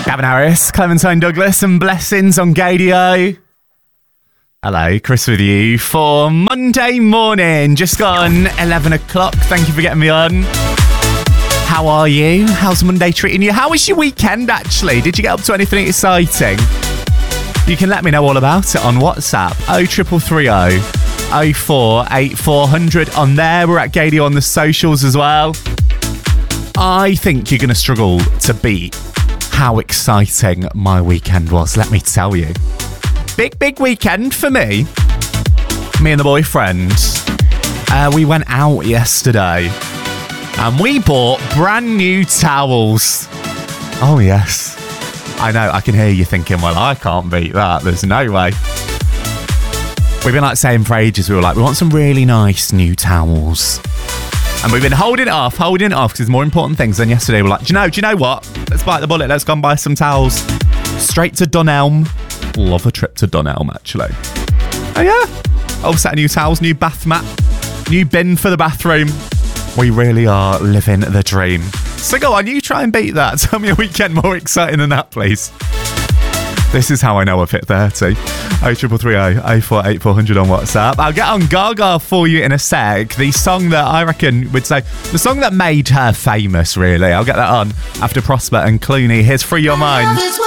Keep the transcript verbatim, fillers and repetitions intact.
Gavin Harris, Clementine Douglas, and Blessings on Gadio. Hello, Chris with you for Monday morning. Just gone eleven o'clock. Thank you for getting me on. How are you? How's Monday treating you? How was your weekend, actually? Did you get up to anything exciting? You can let me know all about it on WhatsApp. oh three three three oh oh four eight four hundred on there. We're at Gadio on the socials as well. I think you're going to struggle to beat how exciting my weekend was, let me tell you. Big, big weekend for me. Me and the boyfriend. Uh, we went out yesterday and we bought brand new towels. Oh, yes. I know, I can hear you thinking, well, I can't beat that. There's no way. We've been like saying for ages, we were like, we want some really nice new towels. And we've been holding it off, holding it off, because there's more important things than yesterday. We're like, do you know, do you know what? Let's bite the bullet. Let's go and buy some towels. Straight to Dunelm. Love a trip to Dunelm, actually. Oh, yeah. Whole set of new towels, new bath mat, new bin for the bathroom. We really are living the dream. So go on, you try and beat that. Tell me a weekend more exciting than that, please. This is how I know I've hit thirty. oh three three three oh oh four eight four hundred on WhatsApp. I'll get on Gaga for you in a sec. The song that I reckon would say, the song that made her famous, really. I'll get that on after Prosper and Clooney. Here's Free Your Mind.